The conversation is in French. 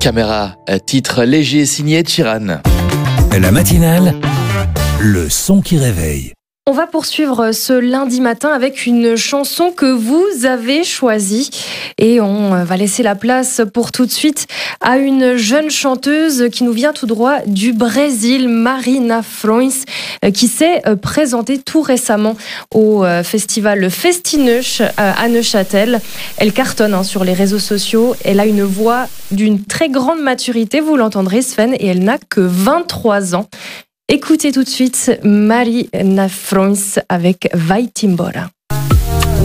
Caméra, titre léger signé Chiran. La matinale, le son qui réveille. On va poursuivre ce lundi matin avec une chanson que vous avez choisie et on va laisser la place pour tout de suite à une jeune chanteuse qui nous vient tout droit du Brésil, Marina Frões, qui s'est présentée tout récemment au festival Festineuch à Neuchâtel. Elle cartonne sur les réseaux sociaux, elle a une voix d'une très grande maturité, vous l'entendrez Sven, et elle n'a que 23 ans. Écoutez tout de suite Marina Frões avec Vai-te embora.